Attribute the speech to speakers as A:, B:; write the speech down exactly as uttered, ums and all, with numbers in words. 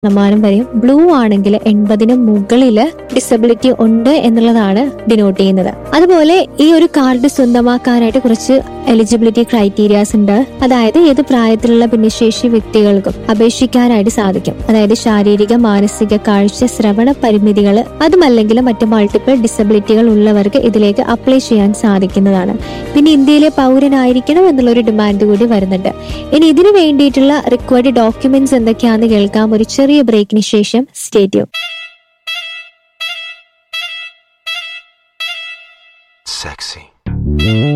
A: ശതമാനം വരെയും, ബ്ലൂ ആണെങ്കിൽ എൺപതിനും മുകളില് ഡിസബിലിറ്റി ഉണ്ട് എന്നുള്ളതാണ് ഡിനോട്ട് ചെയ്യുന്നത്. അതുപോലെ ഈ ഒരു കാർഡ് സ്വന്തമാക്കാനായിട്ട് കുറച്ച് എലിജിബിലിറ്റി ക്രൈറ്റീരിയാസ് ഉണ്ട്. അതായത് ഏത് പ്രായത്തിലുള്ള ഭിന്നശേഷി വ്യക്തികൾക്കും അപേക്ഷിക്കാനായിട്ട് സാധിക്കും. അതായത് ശാരീരിക, മാനസിക, കാഴ്ച, ശ്രവണ പരിമിതികൾ, അതുമല്ലെങ്കിൽ മറ്റ് മൾട്ടിപ്പിൾ ഡിസബിലിറ്റികൾ ഉള്ളവർക്ക് ഇതിലേക്ക് അപ്ലൈ ചെയ്യാൻ സാധിക്കുന്നതാണ്. പിന്നെ ഇന്ത്യയിലെ പൗരനായിരിക്കണം എന്നുള്ളൊരു ഡിമാൻഡ് കൂടി വരുന്നുണ്ട്. ഇനി ഇതിനു വേണ്ടിയിട്ടുള്ള റിക്വയർഡ് ഡോക്യുമെന്റ്സ് എന്തൊക്കെയാണെന്ന് കേൾക്കാം ഒരു ചെറിയ ബ്രേക്കിന് ശേഷം. Stay tune.
B: Sexy.